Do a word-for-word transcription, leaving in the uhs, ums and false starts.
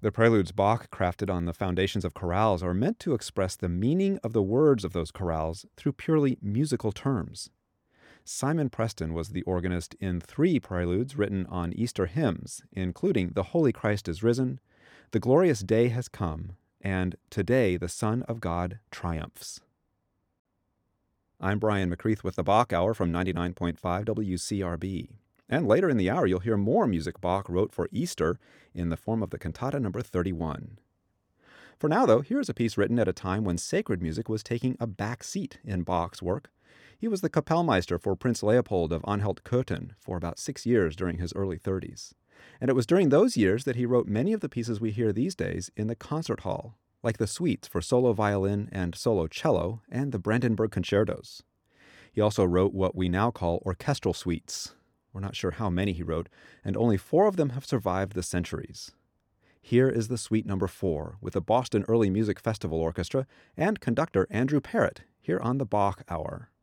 The preludes Bach crafted on the foundations of chorales are meant to express the meaning of the words of those chorales through purely musical terms. Simon Preston was the organist in three preludes written on Easter hymns, including The Holy Christ is Risen, The Glorious Day Has Come, and Today the Son of God Triumphs. I'm Brian McCreath with the Bach Hour from ninety-nine point five W C R B. And later in the hour, you'll hear more music Bach wrote for Easter in the form of the Cantata number thirty-one. For now, though, here's a piece written at a time when sacred music was taking a back seat in Bach's work. He was the Kapellmeister for Prince Leopold of Anhalt-Köthen for about six years during his early thirties. And it was during those years that he wrote many of the pieces we hear these days in the concert hall, like the suites for solo violin and solo cello and the Brandenburg concertos. He also wrote what we now call orchestral suites. We're not sure how many he wrote, and only four of them have survived the centuries. Here is the Suite Number Four with the Boston Early Music Festival Orchestra and conductor Andrew Parrott here on the Bach Hour.